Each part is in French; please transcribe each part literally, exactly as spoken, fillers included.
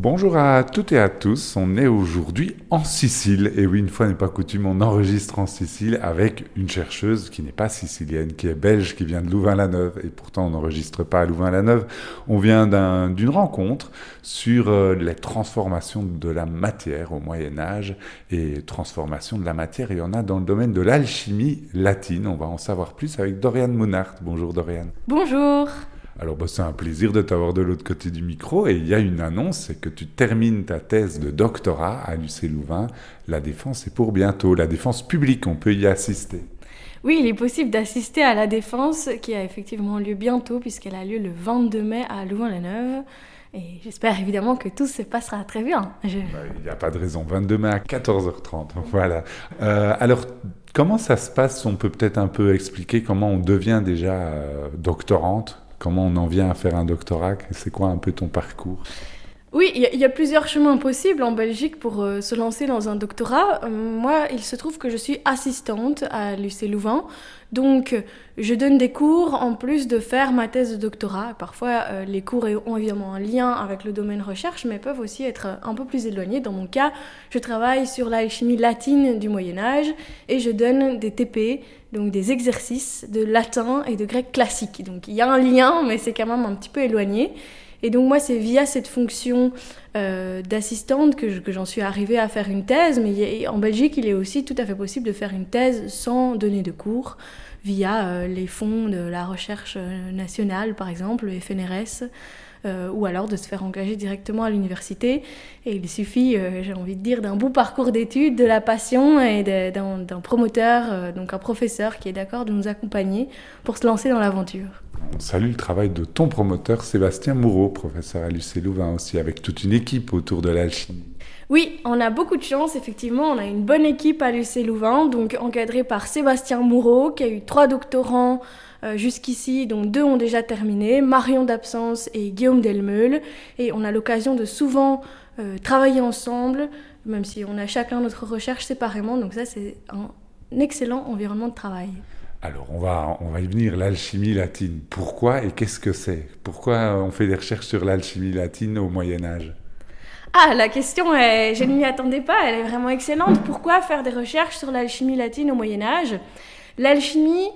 Bonjour à toutes et à tous, on est aujourd'hui en Sicile. Et oui, une fois n'est pas coutume, on enregistre en Sicile avec une chercheuse qui n'est pas sicilienne, qui est belge, qui vient de Louvain-la-Neuve. Et pourtant, on n'enregistre pas à Louvain-la-Neuve. On vient d'un, d'une rencontre sur euh, les transformations de la matière au Moyen-Âge. Et transformation de la matière, il y en a dans le domaine de l'alchimie latine. On va en savoir plus avec Doriane Mounart. Bonjour Doriane. Bonjour. Alors bah, c'est un plaisir de t'avoir de l'autre côté du micro et il y a une annonce, c'est que tu termines ta thèse de doctorat à l'U C Louvain. La défense est pour bientôt, la défense publique, on peut y assister. Oui, il est possible d'assister à la défense qui a effectivement lieu bientôt puisqu'elle a lieu le vingt-deux mai à Louvain-la-Neuve. Et j'espère évidemment que tout se passera très bien. Je... Bah, il n'y a pas de raison, vingt-deux mai à quatorze heures trente, voilà. Euh, alors, comment ça se passe? On peut peut-être un peu expliquer comment on devient déjà euh, doctorante? Comment on en vient à faire un doctorat? C'est quoi un peu ton parcours? Oui, il y, y a plusieurs chemins possibles en Belgique pour euh, se lancer dans un doctorat. Euh, moi, il se trouve que je suis assistante à l'U C Louvain. Donc, je donne des cours en plus de faire ma thèse de doctorat. Parfois, euh, les cours ont évidemment un lien avec le domaine recherche, mais peuvent aussi être un peu plus éloignés. Dans mon cas, je travaille sur l'alchimie latine du Moyen-Âge et je donne des T P, donc des exercices de latin et de grec classique. Donc, il y a un lien, mais c'est quand même un petit peu éloigné. Et donc moi, c'est via cette fonction euh, d'assistante que, je, que j'en suis arrivée à faire une thèse. Mais a, en Belgique, il est aussi tout à fait possible de faire une thèse sans donner de cours, via euh, les fonds de la recherche nationale, par exemple, le F N R S, euh, ou alors de se faire engager directement à l'université. Et il suffit, euh, j'ai envie de dire, d'un beau parcours d'études, de la passion et de, d'un, d'un promoteur, euh, donc un professeur qui est d'accord de nous accompagner pour se lancer dans l'aventure. On salue le travail de ton promoteur Sébastien Moureau, professeur à l'U C Louvain aussi, avec toute une équipe autour de l'alchimie. Oui, on a beaucoup de chance, effectivement, on a une bonne équipe à l'U C Louvain, donc encadrée par Sébastien Moureau, qui a eu trois doctorants euh, jusqu'ici, dont deux ont déjà terminé, Marion Dabsens et Guillaume Delmeule, et on a l'occasion de souvent euh, travailler ensemble, même si on a chacun notre recherche séparément, donc ça c'est un excellent environnement de travail. Alors, on va, on va y venir, l'alchimie latine. Pourquoi et qu'est-ce que c'est? Pourquoi on fait des recherches sur l'alchimie latine au Moyen-Âge? Ah, la question, est, je ne m'y attendais pas, elle est vraiment excellente. Pourquoi faire des recherches sur l'alchimie latine au Moyen-Âge? L'alchimie,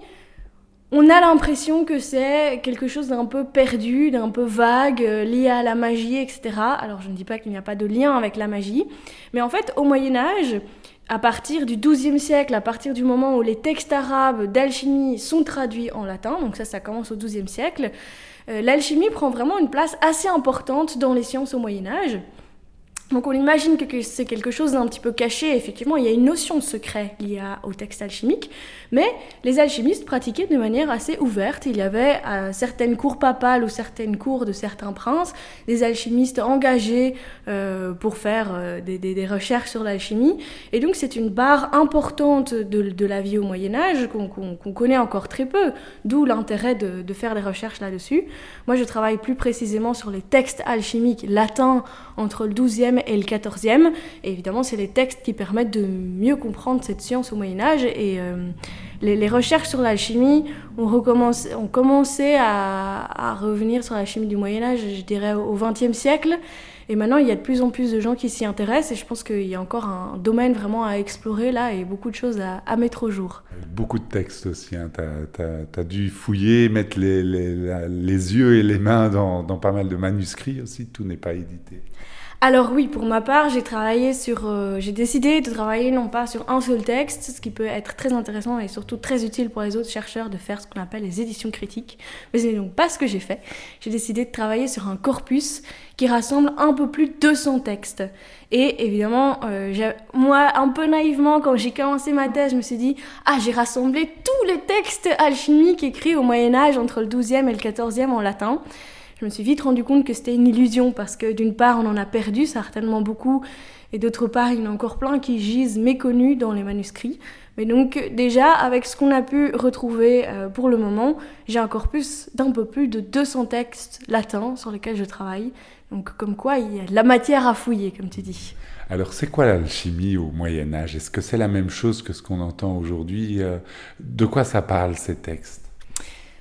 on a l'impression que c'est quelque chose d'un peu perdu, d'un peu vague, euh, lié à la magie, et cetera. Alors, je ne dis pas qu'il n'y a pas de lien avec la magie, mais en fait, au Moyen-Âge, à partir du douzième siècle, à partir du moment où les textes arabes d'alchimie sont traduits en latin, donc ça, ça commence au douzième siècle, euh, l'alchimie prend vraiment une place assez importante dans les sciences au Moyen-Âge. Donc on imagine que c'est quelque chose d'un petit peu caché. Effectivement, il y a une notion de secret liée au texte alchimique, mais les alchimistes pratiquaient de manière assez ouverte. Il y avait à certaines cours papales ou certaines cours de certains princes des alchimistes engagés euh, pour faire euh, des, des, des recherches sur l'alchimie. Et donc c'est une barre importante de, de la vie au Moyen-Âge qu'on, qu'on, qu'on connaît encore très peu, d'où l'intérêt de, de faire des recherches là-dessus. Moi, je travaille plus précisément sur les textes alchimiques latins entre le douzième et le quatorzième. Et évidemment, c'est les textes qui permettent de mieux comprendre cette science au Moyen-Âge. Et euh, les, les recherches sur l'alchimie ont, recommencé, ont commencé à, à revenir sur l'alchimie du Moyen-Âge, je dirais, au vingtième siècle. Et maintenant, il y a de plus en plus de gens qui s'y intéressent. Et je pense qu'il y a encore un domaine vraiment à explorer là et beaucoup de choses à, à mettre au jour. Beaucoup de textes aussi. Hein. Tu as dû fouiller, mettre les, les, les yeux et les mains dans, dans pas mal de manuscrits aussi. Tout n'est pas édité. Alors oui, pour ma part, j'ai travaillé sur, euh, j'ai décidé de travailler non pas sur un seul texte, ce qui peut être très intéressant et surtout très utile pour les autres chercheurs de faire ce qu'on appelle les éditions critiques. Mais ce n'est donc pas ce que j'ai fait. J'ai décidé de travailler sur un corpus qui rassemble un peu plus de deux cents textes. Et évidemment, euh, j'ai, moi, un peu naïvement, quand j'ai commencé ma thèse, je me suis dit « Ah, j'ai rassemblé tous les textes alchimiques écrits au Moyen-Âge entre le douzième et le quatorzième en latin ». Je me suis vite rendu compte que c'était une illusion parce que d'une part, on en a perdu certainement beaucoup et d'autre part, il y en a encore plein qui gisent méconnus dans les manuscrits. Mais donc déjà, avec ce qu'on a pu retrouver euh, pour le moment, j'ai un corpus d'un peu plus de deux cents textes latins sur lesquels je travaille. Donc comme quoi, il y a de la matière à fouiller, comme tu dis. Alors, c'est quoi l'alchimie au Moyen-Âge? Est-ce que c'est la même chose que ce qu'on entend aujourd'hui? De quoi ça parle, ces textes?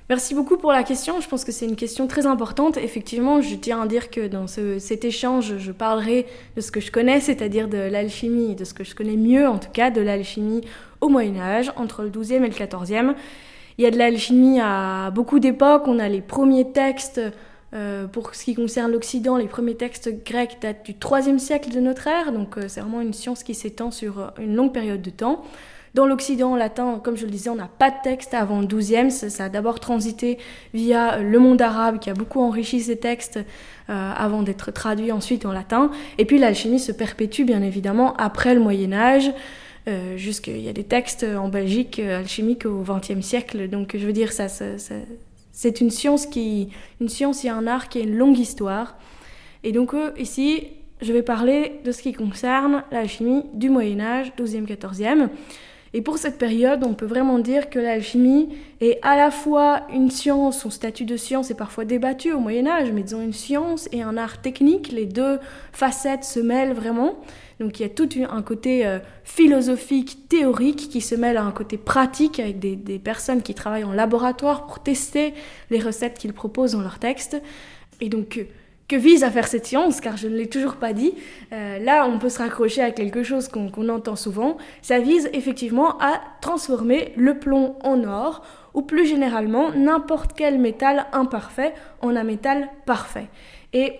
Merci beaucoup pour la question. Je pense que c'est une question très importante. Effectivement, je tiens à dire que dans ce, cet échange, je parlerai de ce que je connais, c'est-à-dire de l'alchimie, de ce que je connais mieux, en tout cas, de l'alchimie au Moyen-Âge, entre le douzième et le quatorzième. Il y a de l'alchimie à beaucoup d'époques. On a les premiers textes, euh, pour ce qui concerne l'Occident, les premiers textes grecs datent du troisième siècle de notre ère. Donc, euh, c'est vraiment une science qui s'étend sur une longue période de temps. Dans l'Occident latin, comme je le disais, on n'a pas de texte avant le douzième. Ça, ça a d'abord transité via le monde arabe qui a beaucoup enrichi ces textes euh, avant d'être traduits ensuite en latin. Et puis l'alchimie se perpétue bien évidemment après le Moyen-Âge. Euh, jusqu'il y a des textes en Belgique euh, alchimiques au vingtième siècle. Donc je veux dire, ça, ça, ça, c'est une science, qui, une science et un art qui a une longue histoire. Et donc euh, ici, je vais parler de ce qui concerne l'alchimie du Moyen-Âge, douzième quatorzième. Et pour cette période, on peut vraiment dire que l'alchimie est à la fois une science, son statut de science est parfois débattu au Moyen-Âge, mais disons une science et un art technique, les deux facettes se mêlent vraiment. Donc il y a tout un côté euh, philosophique, théorique, qui se mêle à un côté pratique, avec des, des personnes qui travaillent en laboratoire pour tester les recettes qu'ils proposent dans leurs textes. Et donc... Euh, Que vise à faire cette science, car je ne l'ai toujours pas dit. Euh, là, on peut se raccrocher à quelque chose qu'on, qu'on entend souvent. Ça vise effectivement à transformer le plomb en or, ou plus généralement, n'importe quel métal imparfait en un métal parfait. Et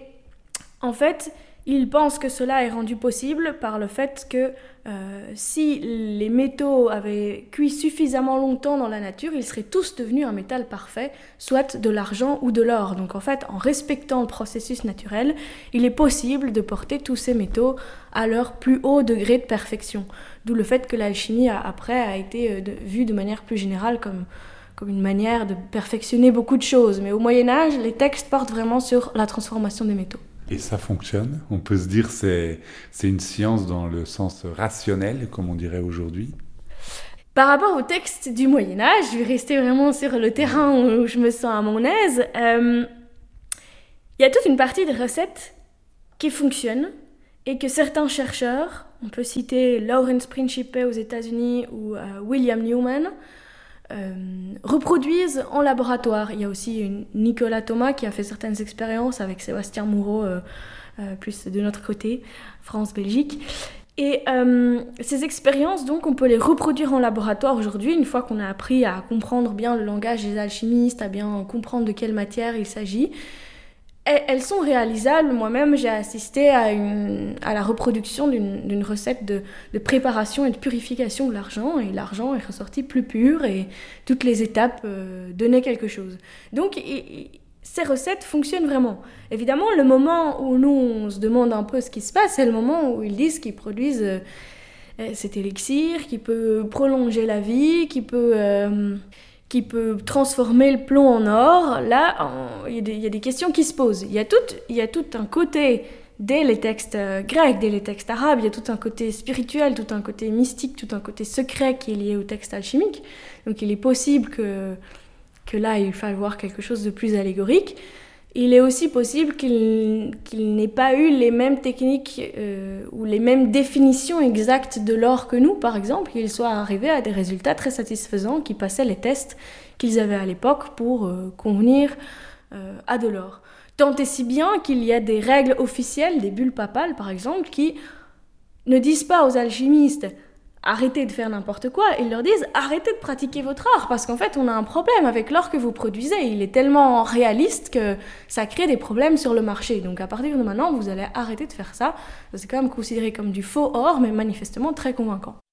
en fait, il pense que cela est rendu possible par le fait que euh, si les métaux avaient cuit suffisamment longtemps dans la nature, ils seraient tous devenus un métal parfait, soit de l'argent ou de l'or. Donc en fait, en respectant le processus naturel, il est possible de porter tous ces métaux à leur plus haut degré de perfection. D'où le fait que l'alchimie, a, après, a été euh, de, vue de manière plus générale comme, comme une manière de perfectionner beaucoup de choses. Mais au Moyen-Âge, les textes portent vraiment sur la transformation des métaux. Et ça fonctionne. On peut se dire que c'est, c'est une science dans le sens rationnel, comme on dirait aujourd'hui. Par rapport au texte du Moyen-Âge, je vais rester vraiment sur le terrain où je me sens à mon aise. Euh, il y a toute une partie des recettes qui fonctionnent et que certains chercheurs, on peut citer Lawrence Principe aux États-Unis ou euh, William Newman, Euh, reproduisent en laboratoire. Il y a aussi une Nicolas Thomas qui a fait certaines expériences avec Sébastien Moureau, euh, euh, plus de notre côté, France-Belgique. Et euh, ces expériences, donc, on peut les reproduire en laboratoire aujourd'hui, une fois qu'on a appris à comprendre bien le langage des alchimistes, à bien comprendre de quelle matière il s'agit. Elles sont réalisables. Moi-même, j'ai assisté à, une, à la reproduction d'une, d'une recette de, de préparation et de purification de l'argent. Et l'argent est ressorti plus pur et toutes les étapes euh, donnaient quelque chose. Donc, et, et, ces recettes fonctionnent vraiment. Évidemment, le moment où nous, on se demande un peu ce qui se passe, c'est le moment où ils disent qu'ils produisent euh, cet élixir qui peut prolonger la vie, qui peut... Euh, qui peut transformer le plomb en or. Là, il y, y a des questions qui se posent. Il y a tout, il y a tout un côté, dès les textes grecs, dès les textes arabes, il y a tout un côté spirituel, tout un côté mystique, tout un côté secret qui est lié au texte alchimique. Donc il est possible que, que là, il faille voir quelque chose de plus allégorique. Il est aussi possible qu'il, qu'il n'ait pas eu les mêmes techniques euh, ou les mêmes définitions exactes de l'or que nous, par exemple, qu'il soit arrivé à des résultats très satisfaisants qui passaient les tests qu'ils avaient à l'époque pour euh, convenir euh, à de l'or. Tant et si bien qu'il y a des règles officielles, des bulles papales par exemple, qui ne disent pas aux alchimistes arrêtez de faire n'importe quoi, ils leur disent arrêtez de pratiquer votre art parce qu'en fait on a un problème avec l'or que vous produisez, il est tellement réaliste que ça crée des problèmes sur le marché, donc à partir de maintenant vous allez arrêter de faire ça. C'est quand même considéré comme du faux or mais manifestement très convaincant.